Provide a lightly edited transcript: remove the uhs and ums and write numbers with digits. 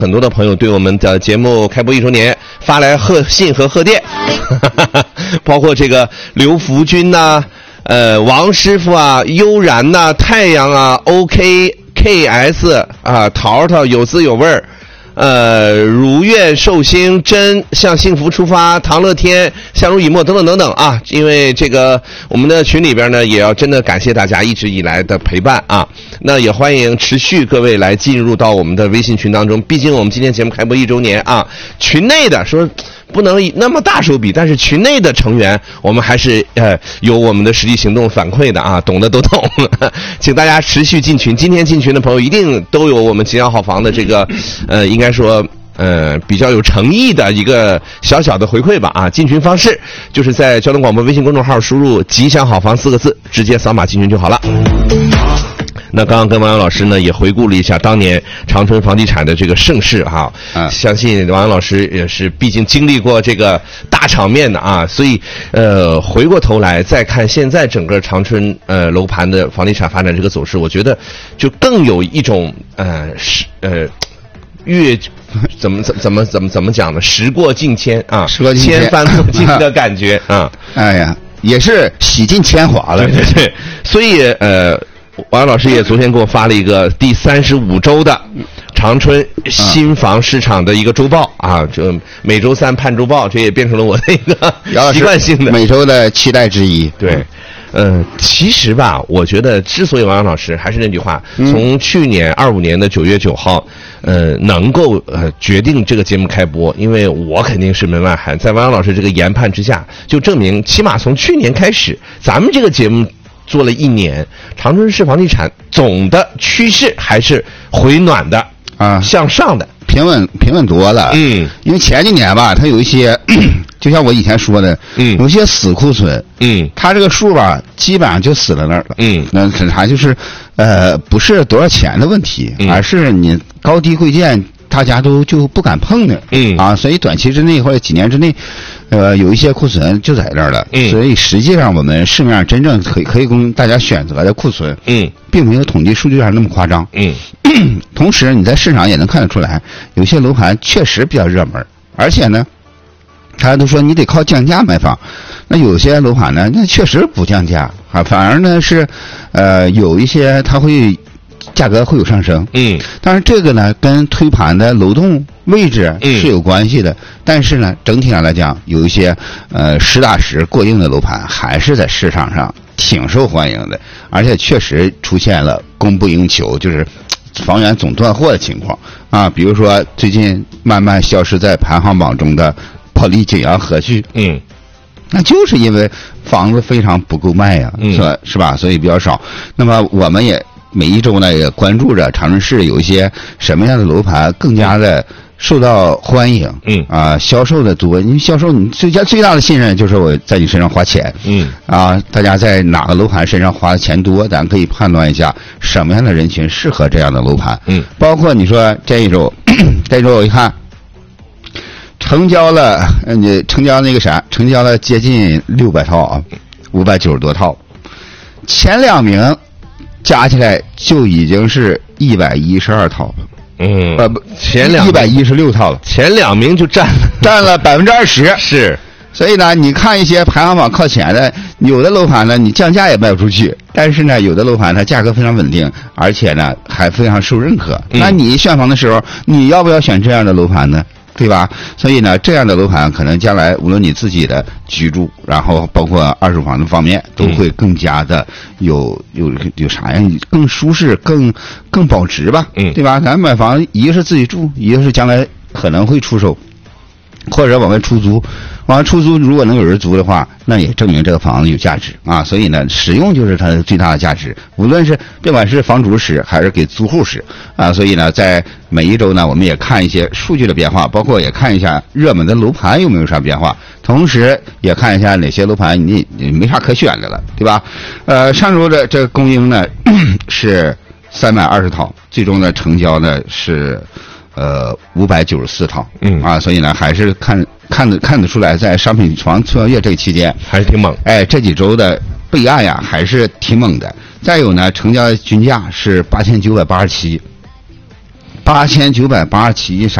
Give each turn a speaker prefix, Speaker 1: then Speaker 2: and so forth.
Speaker 1: 很多的朋友对我们的节目开播1周年发来贺信和贺电，包括这个刘福军呐、王师傅啊、悠然呐、太阳啊、OKKS 啊、淘淘有滋有味儿。如愿寿星真向幸福出发，唐乐天相濡以沫等等等等啊！因为这个我们的群里边呢，也要真的感谢大家一直以来的陪伴啊！那也欢迎持续各位来进入到我们的微信群当中。毕竟我们今天节目开播1周年啊，群内的说不能那么大手笔，但是群内的成员我们还是有我们的实际行动反馈的啊，懂的都懂。请大家持续进群，今天进群的朋友一定都有我们吉祥好房的这个应该说比较有诚意的一个小小的回馈吧啊！进群方式就是在交通广播微信公众号输入吉祥好房4个字，直接扫码进群就好了。那刚刚跟王阳老师呢也回顾了一下当年长春房地产的这个盛世哈，相信王阳老师也是毕竟经历过这个大场面的啊，所以回过头来再看现在整个长春楼盘的房地产发展这个走势，我觉得就更有一种怎么讲呢？时过境迁啊，千帆过尽的感觉啊！
Speaker 2: 哎呀，也是洗尽铅华了。
Speaker 1: 对对对，所以王老师也昨天给我发了一个第35周的长春新房市场的一个周报啊，这每周3盼周报，这也变成了我的一个习惯性的
Speaker 2: 每周的期待之一。
Speaker 1: 对。其实吧，我觉得之所以王阳老师还是那句话，从去年25年的9月9号，能够决定这个节目开播，因为我肯定是门外汉，在王阳老师这个研判之下，就证明起码从去年开始，咱们这个节目做了1年，长春市房地产总的趋势还是回暖的啊，向上的，
Speaker 2: 平稳多了。因为前几年吧，它有一些。就像我以前说的，有些死库存，它这个数吧，基本上就死在那儿了，那它就是不是多少钱的问题，而是你高低贵贱，大家都就不敢碰的，所以短期之内或者几年之内，有一些库存就在那儿了，所以实际上我们市面上真正可以供大家选择的库存，并没有统计数据上那么夸张，同时你在市场也能看得出来，有些楼盘确实比较热门，而且呢。大家都说你得靠降价买房，那有些楼盘呢，那确实不降价啊，反而呢是，有一些它会价格会有上升，当然这个呢跟推盘的楼栋位置是有关系的，但是呢整体上来讲，有一些实打实过硬的楼盘还是在市场上挺受欢迎的，而且确实出现了供不应求，就是房源总断货的情况啊，比如说最近慢慢消失在排行榜中的。保利景阳河区，那就是因为房子非常不够卖呀，是吧？所以比较少。那么我们也每一周呢也关注着长春市有一些什么样的楼盘更加的受到欢迎，销售的多。你销售你最大的信任就是我在你身上花钱，大家在哪个楼盘身上花的钱多，咱可以判断一下什么样的人群适合这样的楼盘，包括你说这一周我一看。成交了接近600套啊，590多套，前2名加起来就已经是112套了，
Speaker 1: 前
Speaker 2: 116套了，
Speaker 1: 前2名就占
Speaker 2: 了20%，
Speaker 1: 是。
Speaker 2: 所以呢，你看一些排行榜靠前的，有的楼盘呢，你降价也卖不出去，但是呢，有的楼盘它价格非常稳定，而且呢还非常受认可。那你选房的时候，你要不要选这样的楼盘呢？对吧？所以呢，这样的楼盘可能将来无论你自己的居住，然后包括二手房的方面，都会更加的有啥呀？更舒适，更保值吧？对吧？咱买房，一个是自己住，一个是将来可能会出手，或者往外出租。往外出租，如果能有人租的话，那也证明这个房子有价值啊。所以呢，使用就是它最大的价值，无论是别管是房主使还是给租户使啊。所以呢，在每一周呢，我们也看一些数据的变化，包括也看一下热门的楼盘有没有啥变化，同时也看一下哪些楼盘你没啥可选的了，对吧？上周的这个供应呢是320套，最终的成交呢是594套，所以呢还是看得出来，在商品房促销月这个期间
Speaker 1: 还是挺猛。
Speaker 2: 这几周的备案呀还是挺猛的。再有呢，成交均价是8987， 8987亿啥